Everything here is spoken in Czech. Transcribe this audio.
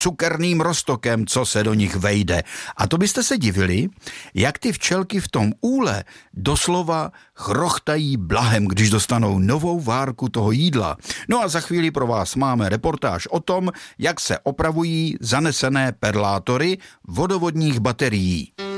cukerným roztokem, co se do nich vejde. A to byste se divili, jak ty včelky v tom úle doslova chrochtají blahem, když dostanou novou várku toho jídla. No a za chvíli pro vás máme reportáž o tom, jak se opravují zanesené perlátory vodovodních baterií.